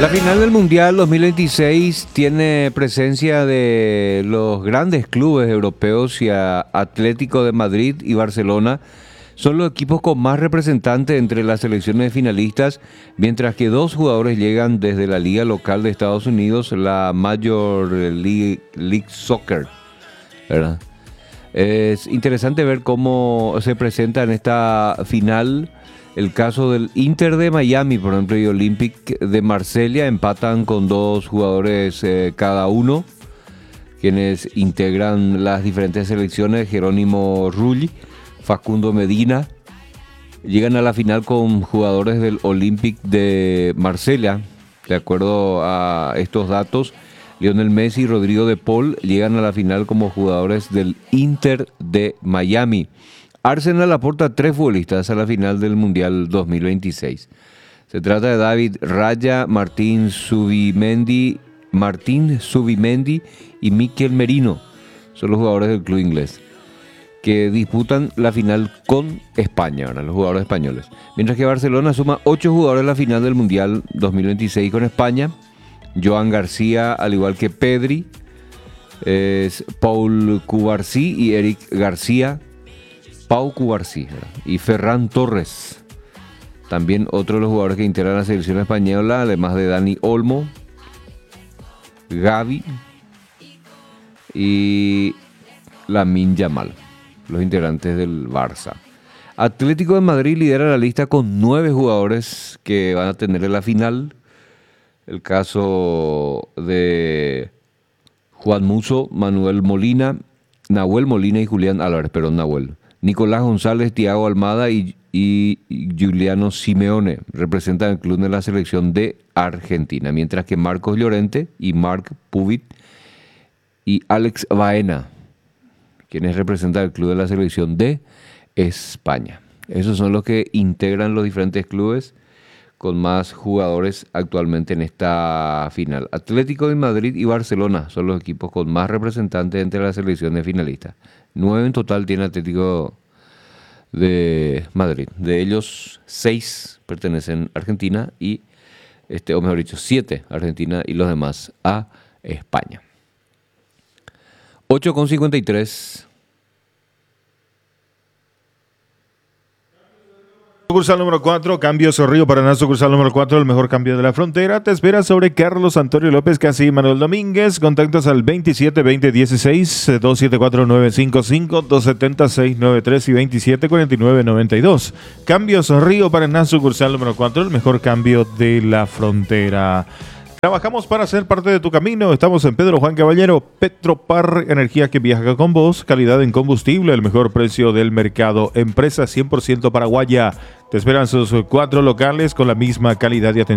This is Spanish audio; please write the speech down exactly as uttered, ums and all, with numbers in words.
La final del Mundial dos mil veintiséis tiene presencia de los grandes clubes europeos y a Atlético de Madrid y Barcelona. Son los equipos con más representantes entre las selecciones finalistas, mientras que dos jugadores llegan desde la liga local de Estados Unidos, la Major League, League Soccer, ¿verdad? Es interesante ver cómo se presenta en esta final el caso del Inter de Miami, por ejemplo, y Olympique de Marsella. Empatan con dos jugadores eh, cada uno, quienes integran las diferentes selecciones. Jerónimo Rulli, Facundo Medina, llegan a la final con jugadores del Olympique de Marsella. De acuerdo a estos datos, Lionel Messi y Rodrigo de Paul llegan a la final como jugadores del Inter de Miami. Arsenal aporta tres futbolistas a la final del Mundial dos mil veintiséis. Se trata de David Raya, Martín Zubimendi, Martín Zubimendi y Mikel Merino. Son los jugadores del club inglés que disputan la final con España, ¿verdad? Los jugadores españoles. Mientras que Barcelona suma ocho jugadores en la final del Mundial dos mil veintiséis con España. Joan García, al igual que Pedri, es Paul Cubarsí y Eric García. Pau Cubarsí y Ferran Torres, también otro de los jugadores que integran la selección española, además de Dani Olmo, Gavi y Lamine Yamal, los integrantes del Barça. Atlético de Madrid lidera la lista con nueve jugadores que van a tener en la final. El caso de Juan Musso, Manuel Molina, Nahuel Molina y Julián Álvarez, perdón, Nahuel. Nicolás González, Thiago Almada y, y, y Giuliano Simeone representan el club de la selección de Argentina, mientras que Marcos Llorente y Marc Puvit y Alex Baena, quienes representan el club de la selección de España. Esos son los que integran los diferentes clubes con más jugadores actualmente en esta final. Atlético de Madrid y Barcelona son los equipos con más representantes entre las selecciones finalistas. Nueve en total tiene Atlético de Madrid. De ellos, seis pertenecen a Argentina y, este, o mejor dicho, siete a Argentina y los demás a España. ocho con cincuenta y tres. Sucursal número cuatro, cambio Zorrillo Paraná, sucursal número cuatro, el mejor cambio de la frontera. Te espera sobre Carlos Antonio López, casi Manuel Domínguez. Contactos al veintisiete veinte dieciséis, dos siete cuatro nueve cinco cinco, dos siete cero seis nueve tres y veintisiete cuarenta y nueve noventa y dos. Cambio Zorrillo Paraná, sucursal número cuatro, el mejor cambio de la frontera. Trabajamos para ser parte de tu camino. Estamos en Pedro Juan Caballero. Petropar, energía que viaja con vos. Calidad en combustible, el mejor precio del mercado. Empresa cien por ciento paraguaya. Te esperan sus cuatro locales con la misma calidad y atención.